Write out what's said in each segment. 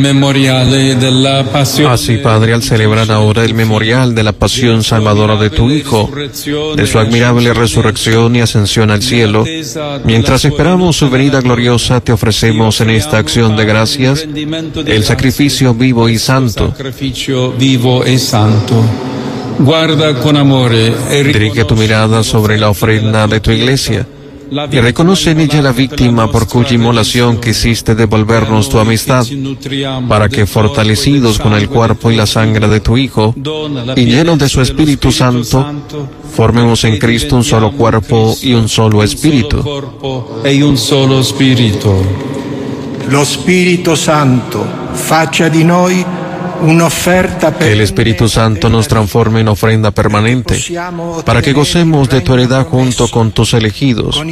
Así, Padre, al celebrar ahora el memorial de la pasión salvadora de tu Hijo, de su admirable resurrección y ascensión al cielo, mientras esperamos su venida gloriosa, te ofrecemos en esta acción de gracias el sacrificio vivo y santo. Dirige tu mirada sobre la ofrenda de tu Iglesia y reconoce en ella la víctima por cuya inmolación quisiste devolvernos tu amistad, para que, fortalecidos con el cuerpo y la sangre de tu Hijo, y llenos de su Espíritu Santo, formemos en Cristo un solo cuerpo y un solo espíritu. Lo Spirito Santo faccia di noi un'offerta Que el Espíritu Santo nos transforme en ofrenda permanente, para que gocemos de tu heredad junto con tus elegidos,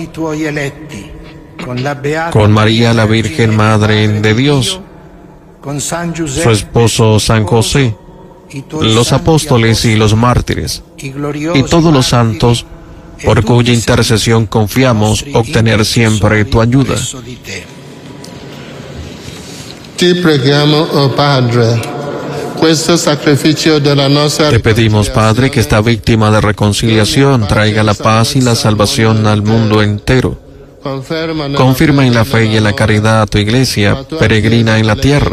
con María la Virgen Madre de Dios, su esposo San José, los apóstoles y los mártires, y todos los santos, por cuya intercesión confiamos obtener siempre tu ayuda. Ti preghiamo, oh Padre. Te pedimos, Padre, que esta víctima de reconciliación traiga la paz y la salvación al mundo entero. Confirma en la fe y en la caridad a tu Iglesia, peregrina en la tierra.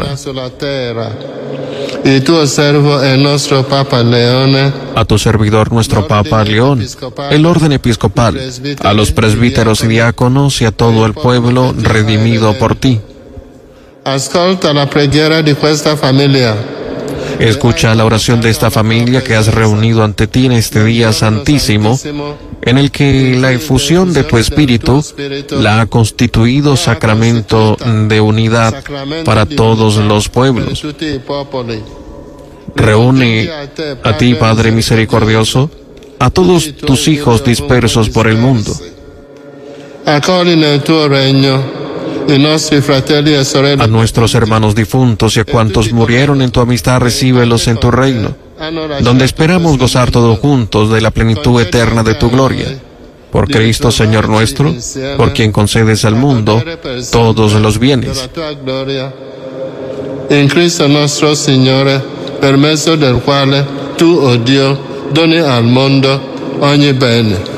A tu servidor, nuestro Papa León, el orden episcopal, a los presbíteros y diáconos y a todo el pueblo redimido por ti. Ascolta la preghiera di questa famiglia. Escucha la oración de esta familia que has reunido ante ti en este día santísimo, en el que la efusión de tu Espíritu la ha constituido sacramento de unidad para todos los pueblos. Reúne a ti, Padre misericordioso, a todos tus hijos dispersos por el mundo. A nuestros hermanos difuntos y a cuantos murieron en tu amistad, recíbelos en tu reino, donde esperamos gozar todos juntos de la plenitud eterna de tu gloria. Por Cristo, Señor nuestro, por quien concedes al mundo todos los bienes. En Cristo nuestro Signore, per mezzo del quale tu, oh Dio, doni al mondo ogni bene.